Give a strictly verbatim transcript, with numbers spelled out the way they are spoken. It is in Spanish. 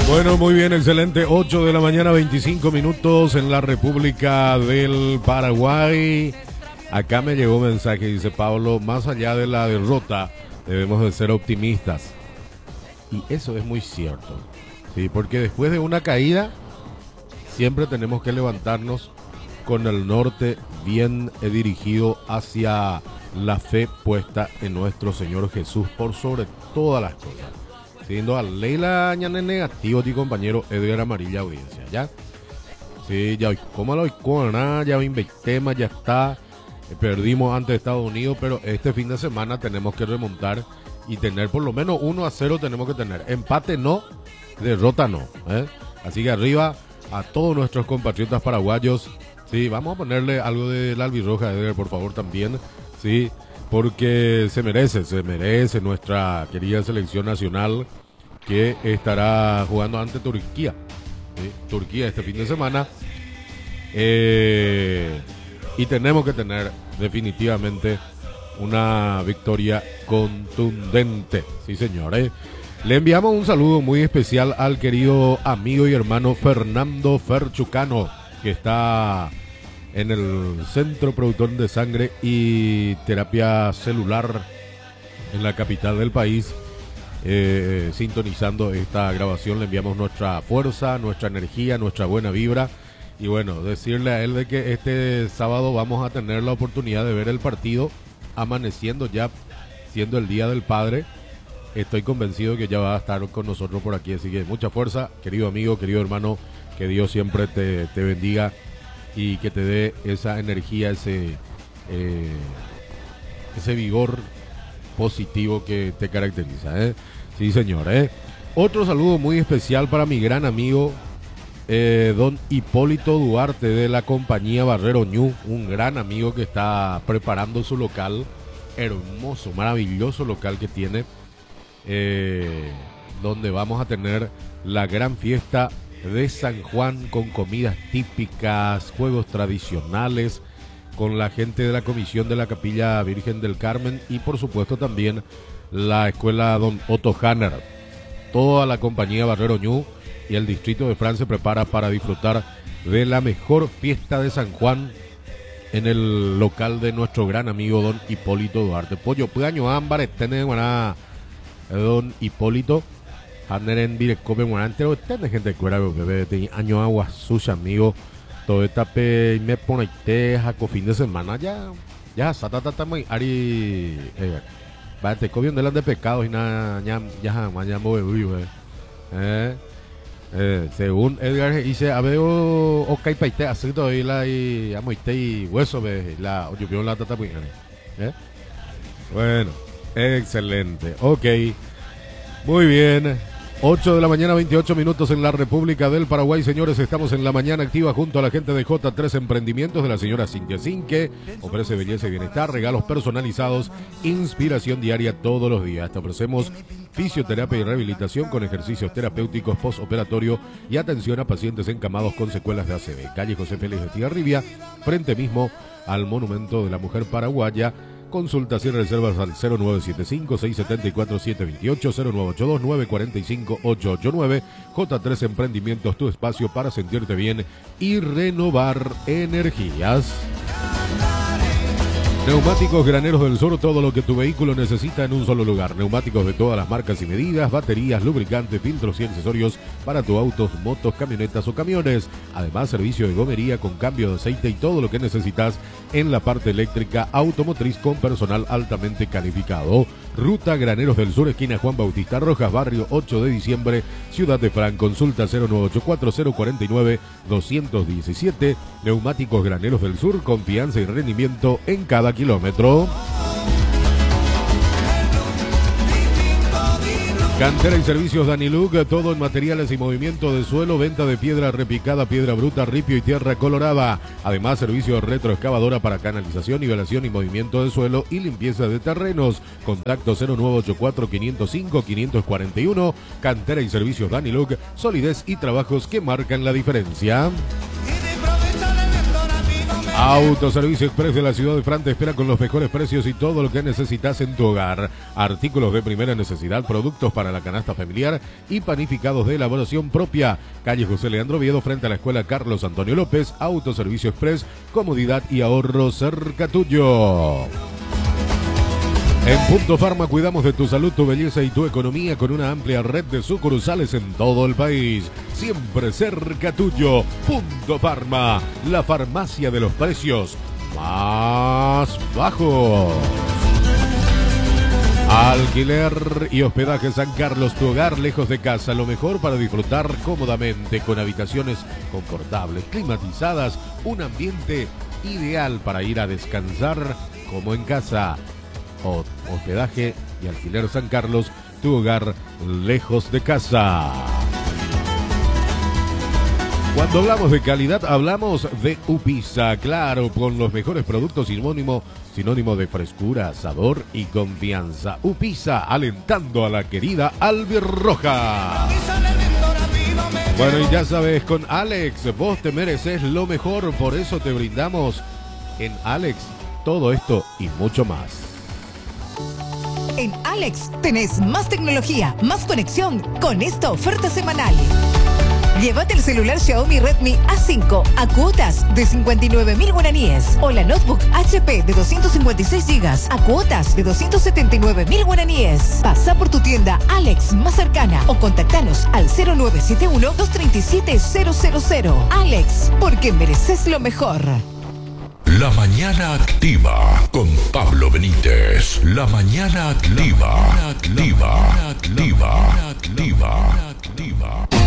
Bueno, muy bien, excelente. ocho de la mañana, veinticinco minutos en la República del Paraguay. Acá me llegó un mensaje, dice Pablo, más allá de la derrota, debemos de ser optimistas. Y eso es muy cierto, ¿sí? Porque después de una caída, siempre tenemos que levantarnos con el norte bien dirigido hacia la fe puesta en nuestro Señor Jesús por sobre todas las cosas. Siendo a Leila Ñane negativo, ti compañero Edgar Amarilla audiencia, ¿ya? Sí, ya hoy, ¿cómo lo hoy con nada? Ya veinte temas, ya está. Perdimos ante Estados Unidos, pero este fin de semana tenemos que remontar y tener por lo menos uno a cero tenemos que tener. Empate no, derrota no, ¿eh? Así que arriba a todos nuestros compatriotas paraguayos. Sí, vamos a ponerle algo de la albirroja, Edgar, por favor, también. Sí, porque se merece, se merece nuestra querida selección nacional que estará jugando ante Turquía. ¿Sí? Turquía este fin de semana. Eh, y tenemos que tener definitivamente una victoria contundente. Sí, señores. Le enviamos un saludo muy especial al querido amigo y hermano Fernando Ferchucano, que está en el Centro Productor de Sangre y Terapia Celular en la capital del país, eh, sintonizando esta grabación. Le enviamos nuestra fuerza, nuestra energía, nuestra buena vibra y bueno, decirle a él de que este sábado vamos a tener la oportunidad de ver el partido amaneciendo ya, siendo el Día del Padre. Estoy convencido que ya va a estar con nosotros por aquí, así que mucha fuerza, querido amigo, querido hermano, que Dios siempre te, te bendiga y que te dé esa energía, ese, eh, ese vigor positivo que te caracteriza, ¿eh? Sí, señor, ¿eh? Otro saludo muy especial para mi gran amigo, eh, don Hipólito Duarte de la compañía Barrero Ñu, un gran amigo que está preparando su local, hermoso, maravilloso local que tiene, eh, donde vamos a tener la gran fiesta de San Juan con comidas típicas, juegos tradicionales, con la gente de la comisión de la Capilla Virgen del Carmen y por supuesto también la escuela Don Otto Hanner. Toda la compañía Barrero Ñu y el distrito de Fran se prepara para disfrutar de la mejor fiesta de San Juan en el local de nuestro gran amigo don Hipólito Duarte. Pollo, puedaño ámbar, tenemos a don Hipólito Hanner en Virecome Morante, tiene gente de cuera, bebé, de año agua, sus amigos, todo esta pe, me pone jaco fin de semana, ya, ya, satata muy, ari, eh, va, te comiendo delante de pecados y nada, ya, ya, ya, eh, eh, eh, según Edgar dice, a ver, o kai paite, así todo y la, y, amoite y hueso, ve, la, yo veo la tata muy, eh, bueno, excelente, ok, muy bien. ocho de la mañana, veintiocho minutos en la República del Paraguay, señores, estamos en la mañana activa junto a la gente de J tres Emprendimientos de la señora Cintia Cinque, ofrece belleza y bienestar, regalos personalizados, inspiración diaria todos los días. Te ofrecemos fisioterapia y rehabilitación con ejercicios terapéuticos postoperatorio y atención a pacientes encamados con secuelas de A C V. Calle José Félix de Estigarribia, frente mismo al Monumento de la Mujer Paraguaya. Consultas y reservas al cero nueve siete cinco, seis siete cuatro, siete dos ocho, cero nueve ocho dos, nueve cuatro cinco, ocho ocho nueve. J tres Emprendimientos, tu espacio para sentirte bien y renovar energías. Neumáticos Graneros del Sur, todo lo que tu vehículo necesita en un solo lugar. Neumáticos de todas las marcas y medidas, baterías, lubricantes, filtros y accesorios para tu autos, motos, camionetas o camiones. Además, servicio de gomería con cambio de aceite y todo lo que necesitas en la parte eléctrica automotriz con personal altamente calificado. Ruta Graneros del Sur, esquina Juan Bautista Rojas, barrio ocho de diciembre, Ciudad de Fran. Consulta cero nueve ocho cuatro, cero cuatro nueve, dos uno siete. Neumáticos Graneros del Sur, confianza y rendimiento en cada kilómetro. Cantera y servicios Daniluk, todo en materiales y movimiento de suelo, venta de piedra repicada, piedra bruta, ripio y tierra colorada. Además, servicio retroexcavadora para canalización, nivelación y movimiento de suelo y limpieza de terrenos. Contacto cero nueve ocho cuatro, cinco cero cinco, cinco cuatro uno. Cantera y servicios Daniluk, solidez y trabajos que marcan la diferencia. Autoservicio Express de la ciudad de Fran te espera con los mejores precios y todo lo que necesitas en tu hogar. Artículos de primera necesidad, productos para la canasta familiar y panificados de elaboración propia. Calle José Leandro Viedo frente a la escuela Carlos Antonio López. Autoservicio Express, comodidad y ahorro cerca tuyo. En Punto Farma cuidamos de tu salud, tu belleza y tu economía con una amplia red de sucursales en todo el país. Siempre cerca tuyo. Punto Farma, la farmacia de los precios más bajos. Alquiler y hospedaje San Carlos, tu hogar lejos de casa, lo mejor para disfrutar cómodamente con habitaciones confortables, climatizadas, un ambiente ideal para ir a descansar como en casa. Hospedaje y alquiler San Carlos, tu hogar lejos de casa. Cuando hablamos de calidad, hablamos de Upisa, claro, con los mejores productos, sinónimo, sinónimo de frescura, sabor y confianza. Upisa, alentando a la querida Albirroja. Bueno, y ya sabes, con Alex, vos te mereces lo mejor, por eso te brindamos en Alex todo esto y mucho más. En Alex tenés más tecnología, más conexión con esta oferta semanal. Llévate el celular Xiaomi Redmi A cinco a cuotas de cincuenta y nueve mil guaraníes o la notebook H P de doscientos cincuenta y seis gigas a cuotas de doscientos setenta y nueve mil guaraníes. Pasa por tu tienda Alex más cercana o contactanos al cero nueve siete uno, dos tres siete, cero cero cero. Alex, porque mereces lo mejor. La mañana activa con Pablo Benítez. La mañana activa. Activa. Activa. Activa. Activa.